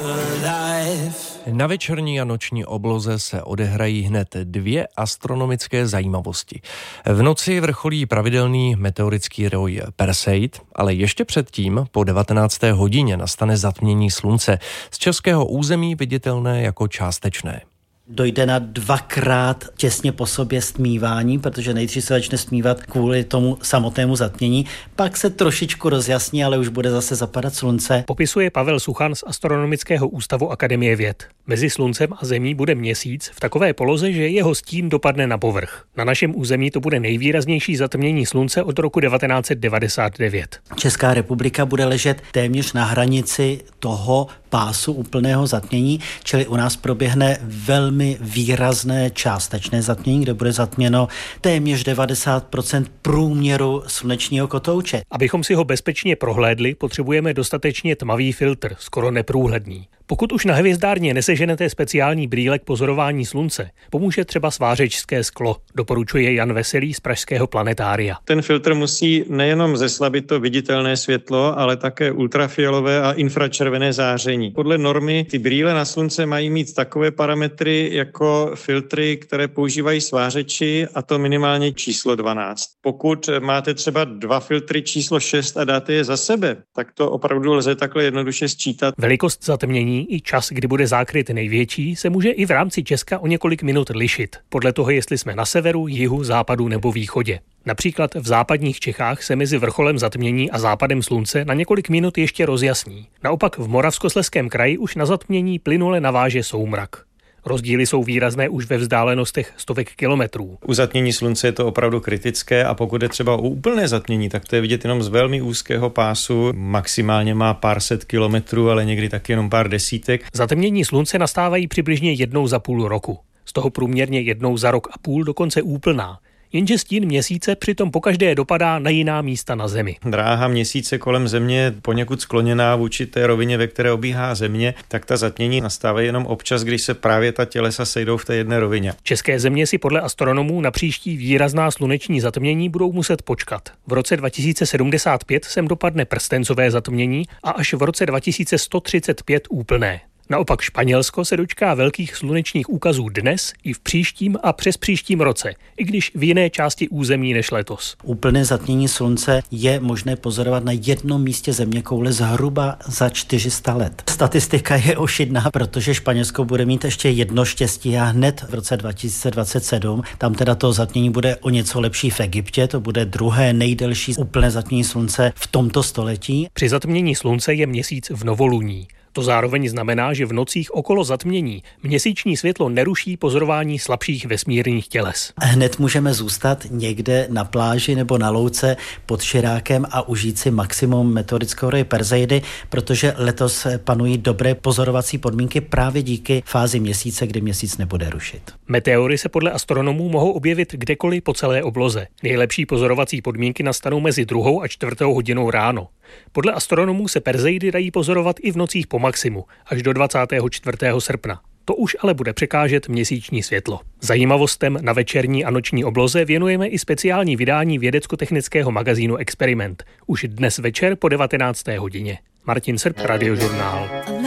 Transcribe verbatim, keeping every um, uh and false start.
Na večerní a noční obloze se odehrají hned dvě astronomické zajímavosti. V noci vrcholí pravidelný meteorický roj Perseid, ale ještě předtím po devatenácté hodině nastane zatmění slunce, z českého území viditelné jako částečné. Dojde na dvakrát těsně po sobě stmívání, protože nejdřív se začne stmívat kvůli tomu samotnému zatmění, pak se trošičku rozjasní, ale už bude zase zapadat slunce. Popisuje Pavel Suchan z Astronomického ústavu Akademie věd. Mezi sluncem a zemí bude měsíc v takové poloze, že jeho stín dopadne na povrch. Na našem území to bude nejvýraznější zatmění slunce od roku devatenáct set devadesát devět. Česká republika bude ležet téměř na hranici toho pásu úplného zatmění, čili u nás proběhne velmi výrazné částečné zatmění, kde bude zatměno téměř devadesát procent průměru slunečního kotouče. Abychom si ho bezpečně prohlédli, potřebujeme dostatečně tmavý filtr, skoro neprůhledný. Pokud už na hvězdárně neseženete speciální brýle k pozorování slunce, pomůže třeba svářečské sklo, doporučuje Jan Veselý z pražského planetária. Ten filtr musí nejenom zeslabit to viditelné světlo, ale také ultrafialové a infračervené záření. Podle normy ty brýle na slunce mají mít takové parametry jako filtry, které používají svářeči, a to minimálně číslo dvanáct. Pokud máte třeba dva filtry číslo šest a dáte je za sebe, tak to opravdu lze takhle jednoduše sčítat. Velikost zatmění i čas, kdy bude zákryt největší, se může i v rámci Česka o několik minut lišit, podle toho, jestli jsme na severu, jihu, západu nebo východě. Například v západních Čechách se mezi vrcholem zatmění a západem slunce na několik minut ještě rozjasní. Naopak v Moravskoslezském kraji už na zatmění plynule naváže soumrak. Rozdíly jsou výrazné už ve vzdálenostech stovek kilometrů. U zatmění slunce je to opravdu kritické a pokud je třeba o úplné zatmění, tak to je vidět jenom z velmi úzkého pásu. Maximálně má pár set kilometrů, ale někdy taky jenom pár desítek. Zatmění slunce nastávají přibližně jednou za půl roku. Z toho průměrně jednou za rok a půl, dokonce úplná. Jenže stín měsíce přitom pokaždé dopadá na jiná místa na Zemi. Dráha měsíce kolem Země je poněkud skloněná vůči té rovině, ve které obíhá Země, tak ta zatmění nastávají jenom občas, když se právě ta tělesa sejdou v té jedné rovině. České země si podle astronomů na příští výrazná sluneční zatmění budou muset počkat. V roce dva tisíce sedmdesát pět sem dopadne prstencové zatmění a až v roce dva tisíce sto třicet pět úplné. Naopak Španělsko se dočká velkých slunečních úkazů dnes i v příštím a přes příštím roce, i když v jiné části území než letos. Úplné zatmění slunce je možné pozorovat na jednom místě zeměkoule zhruba za čtyři sta let. Statistika je ošidná, protože Španělsko bude mít ještě jedno štěstí a hned v roce dva tisíce dvacet sedm, tam teda to zatmění bude o něco lepší v Egyptě, to bude druhé nejdelší úplné zatmění slunce v tomto století. Při zatmění slunce je měsíc v novoluní. To zároveň znamená, že v nocích okolo zatmění měsíční světlo neruší pozorování slabších vesmírných těles. Hned můžeme zůstat někde na pláži nebo na louce pod Širákem a užít si maximum meteorického roje Perseidy, protože letos panují dobré pozorovací podmínky právě díky fázi měsíce, kdy měsíc nebude rušit. Meteory se podle astronomů mohou objevit kdekoliv po celé obloze. Nejlepší pozorovací podmínky nastanou mezi druhou a čtvrtou hodinou ráno. Podle astronomů se Perseidy dají pozorovat i v nocích po maximu, až do dvacátého čtvrtého srpna. To už ale bude překážet měsíční světlo. Zajímavostem na večerní a noční obloze věnujeme i speciální vydání vědecko-technického magazínu Experiment. Už dnes večer po devatenácté hodině. Martin Srb, Radiožurnál.